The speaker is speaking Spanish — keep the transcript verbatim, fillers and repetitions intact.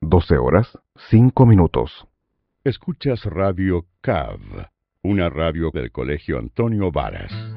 doce horas, cinco minutos. Escuchas Radio C A V, una radio del Colegio Antonio Varas.